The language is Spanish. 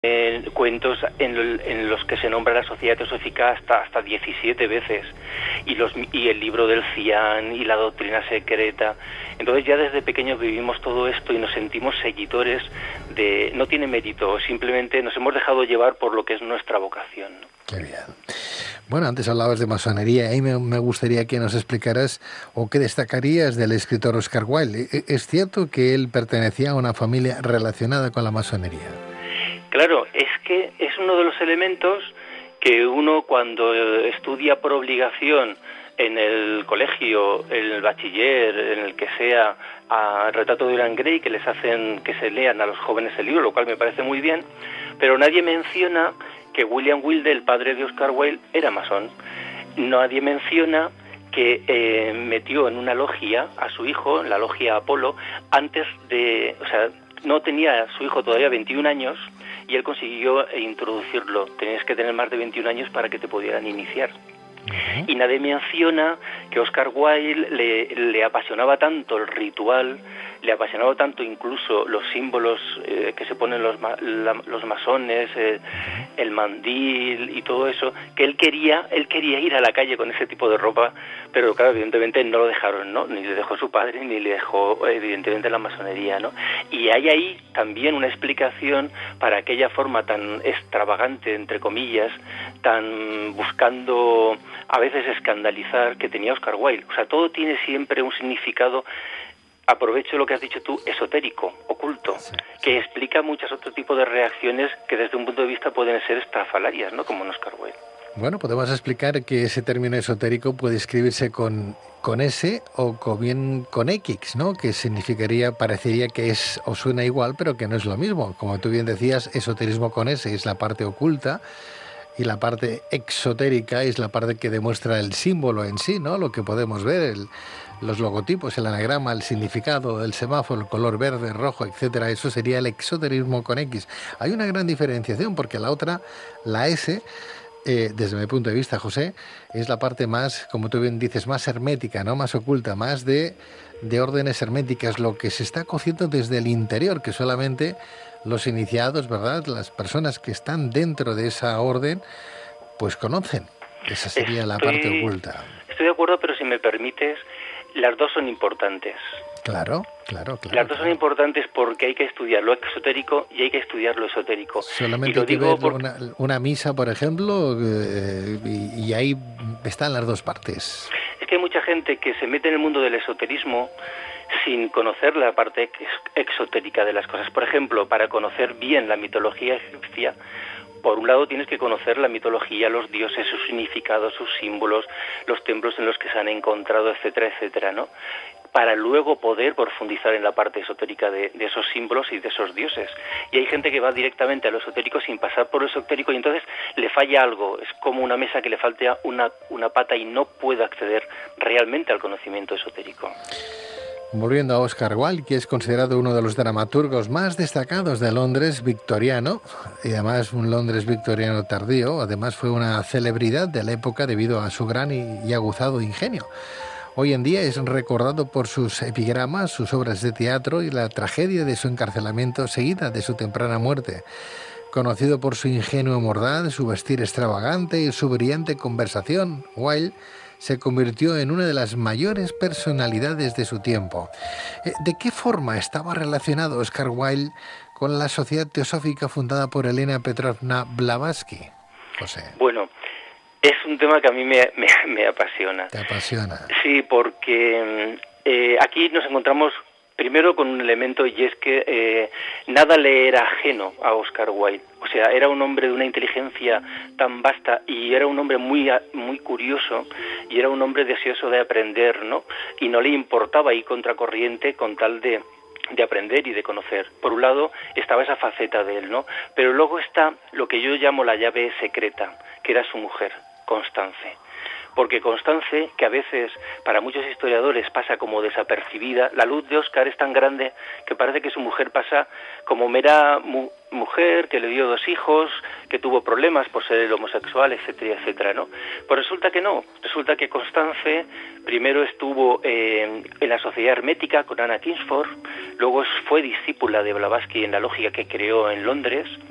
cuentos en los que se nombra la Sociedad Teosófica hasta 17 veces, y el libro del Cian y la doctrina secreta. Entonces ya desde pequeños vivimos todo esto y nos sentimos seguidores de... No tiene mérito, simplemente nos hemos dejado llevar por lo que es nuestra vocación, ¿no? Qué bien. Bueno, antes hablabas de masonería y me gustaría que nos explicaras o qué destacarías del escritor Oscar Wilde. ¿Es cierto que él pertenecía a una familia relacionada con la masonería? Claro, es que es uno de los elementos que uno cuando estudia por obligación en el colegio, en el bachiller, en el que sea, a Retrato de Dorian Gray, que les hacen que se lean a los jóvenes el libro, lo cual me parece muy bien, pero nadie menciona que William Wilde, el padre de Oscar Wilde, era masón. Nadie menciona que metió en una logia a su hijo, la logia Apolo, antes de... O sea, no tenía a su hijo todavía 21 años y él consiguió introducirlo. Tenías que tener más de 21 años para que te pudieran iniciar. Y nadie menciona que Oscar Wilde le apasionaba tanto el ritual, le apasionaba tanto incluso los símbolos que se ponen los masones, el mandil y todo eso, que él quería ir a la calle con ese tipo de ropa, pero claro, evidentemente no lo dejaron, ¿no? Ni le dejó su padre, ni le dejó evidentemente la masonería, ¿no? Y hay ahí también una explicación para aquella forma tan extravagante, entre comillas, tan buscando a veces escandalizar que tenía Oscar Wilde. O sea, todo tiene siempre un significado, aprovecho lo que has dicho tú, esotérico, oculto, que explica muchos otros tipos de reacciones que desde un punto de vista pueden ser estrafalarias, ¿no? Como en Oscar Wilde. Bueno, podemos explicar que ese término esotérico puede escribirse con S o bien con X, ¿no? Que parecería que es o suena igual, pero que no es lo mismo. Como tú bien decías, esoterismo con S es la parte oculta, y la parte exotérica es la parte que demuestra el símbolo en sí, ¿no? Lo que podemos ver, los logotipos, el anagrama, el significado, el semáforo, el color verde, rojo, etcétera. Eso sería el exoterismo con X. Hay una gran diferenciación porque la otra, la S, desde mi punto de vista, José, es la parte más, como tú bien dices, más hermética, ¿no? Más oculta, más de órdenes herméticas, lo que se está cociendo desde el interior, que solamente los iniciados, ¿verdad?, las personas que están dentro de esa orden, pues conocen. Esa sería la parte oculta. Estoy de acuerdo, pero si me permites, las dos son importantes. Claro. Las dos son importantes porque hay que estudiar lo exotérico y hay que estudiar lo esotérico. Solamente hay que ver una misa, por ejemplo, y ahí están las dos partes. Es que hay mucha gente que se mete en el mundo del esoterismo sin conocer la parte exotérica de las cosas. Por ejemplo, para conocer bien la mitología egipcia, por un lado tienes que conocer la mitología, los dioses, sus significados, sus símbolos, los templos en los que se han encontrado, etcétera, etcétera, ¿no? Para luego poder profundizar en la parte esotérica de esos símbolos y de esos dioses. Y hay gente que va directamente a lo esotérico sin pasar por lo esotérico y entonces le falla algo. Es como una mesa que le falta una pata y no puede acceder realmente al conocimiento esotérico. Volviendo a Oscar Wilde, que es considerado uno de los dramaturgos más destacados de Londres victoriano, y además un Londres victoriano tardío, además fue una celebridad de la época debido a su gran y aguzado ingenio. Hoy en día es recordado por sus epigramas, sus obras de teatro y la tragedia de su encarcelamiento seguida de su temprana muerte. Conocido por su ingenuo mordaz, su vestir extravagante y su brillante conversación, Wilde se convirtió en una de las mayores personalidades de su tiempo. ¿De qué forma estaba relacionado Oscar Wilde con la Sociedad Teosófica fundada por Elena Petrovna Blavatsky, José? Bueno, es un tema que a mí me apasiona. ¿Te apasiona? Sí, porque aquí nos encontramos primero con un elemento, y es que nada le era ajeno a Oscar Wilde. O sea, era un hombre de una inteligencia tan vasta y era un hombre muy curioso y era un hombre deseoso de aprender, ¿no? Y no le importaba ir contracorriente con tal de aprender y de conocer. Por un lado estaba esa faceta de él, ¿no? Pero luego está lo que yo llamo la llave secreta, que era su mujer, Constance. Porque Constance, que a veces para muchos historiadores pasa como desapercibida, la luz de Oscar es tan grande que parece que su mujer pasa como mera mujer que le dio 2 hijos, que tuvo problemas por ser homosexual, etcétera, etcétera, ¿no? Pues resulta que no. Resulta que Constance primero estuvo en la Sociedad Hermética con Anna Kingsford, luego fue discípula de Blavatsky en la lógica que creó en Londres,